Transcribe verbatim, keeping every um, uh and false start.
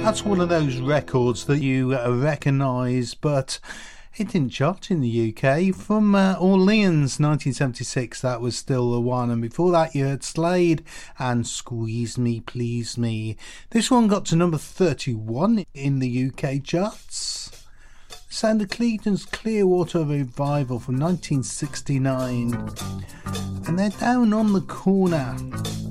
That's one of those records that you uh, recognise, but it didn't chart in the U K. From uh, Orleans, nineteen seventy-six, that was still the one. And before that, you heard Slade and Squeeze Me, Please Me. This one got to number thirty-one in the U K charts. Sound of Cleveland's Clearwater Revival from nineteen sixty-nine. And they're Down on the Corner.